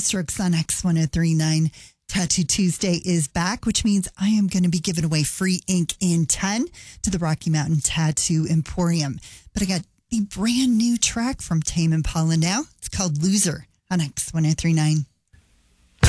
Strokes on X1039. Tattoo Tuesday is back, which means I am going to be giving away free ink in 10 to the Rocky Mountain Tattoo Emporium. But I got the brand new track from Tame Impala now. It's called Loser on X1039.